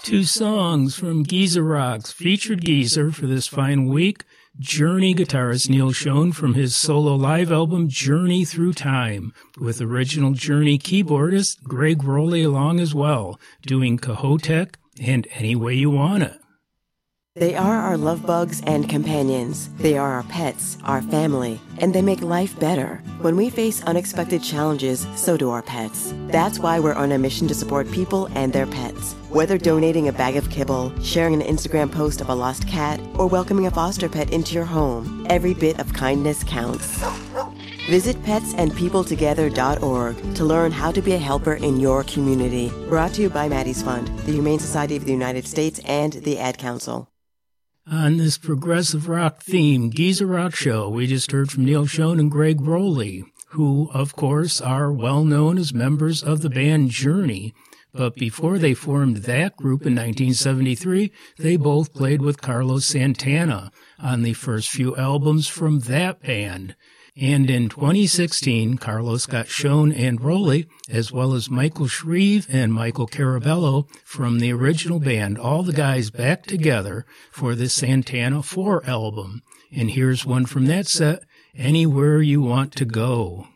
Two songs from Geezer Rocks featured Geezer for this fine week. Journey guitarist Neal Schon from his solo live album Journey Through Time, with original Journey keyboardist Gregg Rolie along as well, doing Kohoutek and Any Way You Wanna. They are our love bugs and companions. They are our pets, our family, and they make life better. When we face unexpected challenges, so do our pets. That's why we're on a mission to support people and their pets. Whether donating a bag of kibble, sharing an Instagram post of a lost cat, or welcoming a foster pet into your home, every bit of kindness counts. Visit petsandpeopletogether.org to learn how to be a helper in your community. Brought to you by Maddie's Fund, the Humane Society of the United States, and the Ad Council. On this progressive rock theme, Geezer Rock Show, we just heard from Neal Schon and Gregg Rolie, who, of course, are well known as members of the band Journey. But before they formed that group in 1973, they both played with Carlos Santana on the first few albums from that band. And in 2016, Carlos got Schon and Rolie, as well as Michael Shreve and Michael Carabello from the original band, all the guys back together for the Santana 4 album. And here's one from that set, Anywhere You Want to Go.